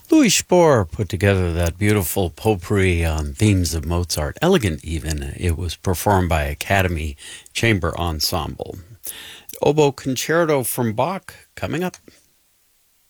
Louis Spohr put together that beautiful potpourri on themes of Mozart, elegant even. It was performed by Academy Chamber Ensemble. Oboe Concerto from Bach coming up.